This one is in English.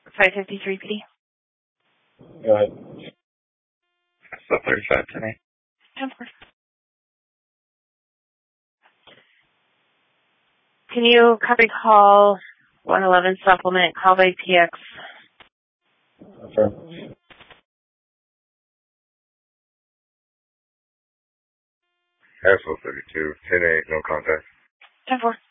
553 PD. Go ahead. So 35 to me. 10-4. Can you copy call 111 supplement, call by PX? Affirm. Hassel 32, 10-8, no contact. 10-4.